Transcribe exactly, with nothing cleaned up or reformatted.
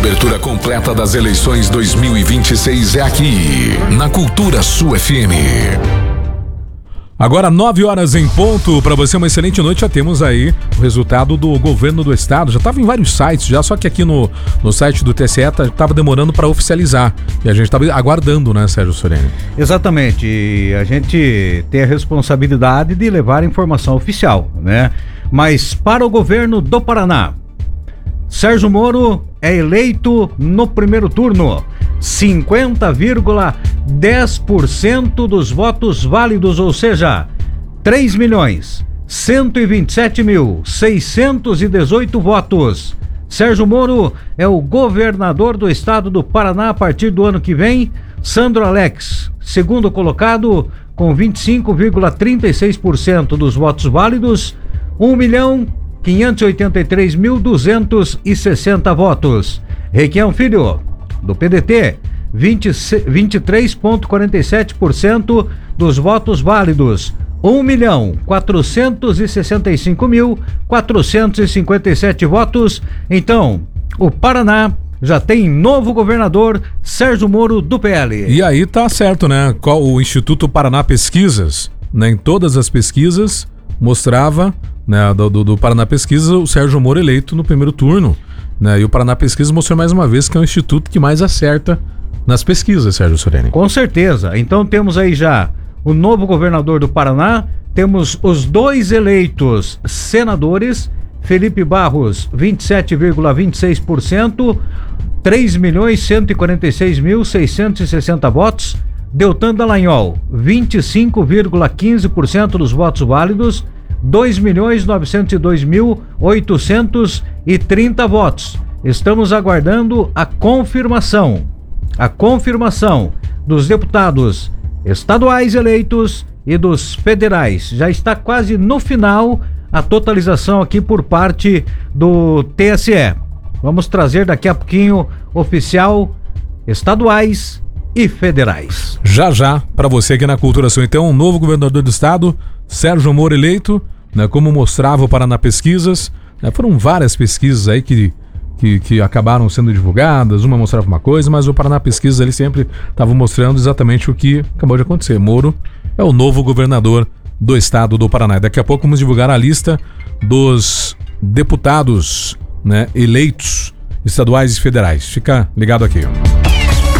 cobertura completa das eleições dois mil e vinte e seis é aqui, na Cultura Sul F M. Agora nove horas em ponto, para você uma excelente noite. Já temos aí o resultado do governo do estado. Já estava em vários sites, já só que aqui no, no site do T S E estava demorando para oficializar. E a gente estava aguardando, né, Sérgio Sorene? Exatamente. E a gente tem a responsabilidade de levar a informação oficial, né? Mas para o governo do Paraná, Sérgio Moro é eleito no primeiro turno. cinquenta vírgula dez por cento dos votos válidos, ou seja, três milhões cento e vinte e sete mil seiscentos e dezoito votos. Sérgio Moro é o governador do estado do Paraná a partir do ano que vem. Sandro Alex, segundo colocado, com vinte e cinco vírgula trinta e seis por cento dos votos válidos, um milhão quinhentos e oitenta e três mil duzentos e sessenta votos. Requião Filho, do P D T, vinte, vinte e três vírgula quarenta e sete por cento dos votos válidos, um milhão quatrocentos e sessenta e cinco mil quatrocentos e cinquenta e sete votos. Então, o Paraná já tem novo governador, Sérgio Moro, do P L. E aí tá certo, né? Qual o Instituto Paraná Pesquisas, né? Em todas as pesquisas mostrava, né, do, do, do Paraná Pesquisa, o Sérgio Moro eleito no primeiro turno. Né, e o Paraná Pesquisa mostrou mais uma vez que é o instituto que mais acerta nas pesquisas, Sérgio Sorene. Com certeza. Então temos aí já o novo governador do Paraná, temos os dois eleitos senadores, Felipe Barros, vinte e sete vírgula vinte e seis por cento, três milhões cento e quarenta e seis mil seiscentos e sessenta votos, Deltan Dallagnol, vinte e cinco vírgula quinze por cento dos votos válidos, dois milhões novecentos e dois mil oitocentos e trinta votos. Estamos aguardando a confirmação, a confirmação dos deputados estaduais eleitos e dos federais. Já está quase no final a totalização aqui por parte do T S E. Vamos trazer daqui a pouquinho oficial estaduais e federais. Já já, para você aqui na Cultura Sul. Então, um novo governador do estado, Sérgio Moro eleito, né, como mostrava o Paraná Pesquisas, né, foram várias pesquisas aí que, que, que acabaram sendo divulgadas, uma mostrava uma coisa, mas o Paraná Pesquisas ali sempre estava mostrando exatamente o que acabou de acontecer. Moro é o novo governador do estado do Paraná. Daqui a pouco vamos divulgar a lista dos deputados, né, eleitos estaduais e federais. Fica ligado aqui.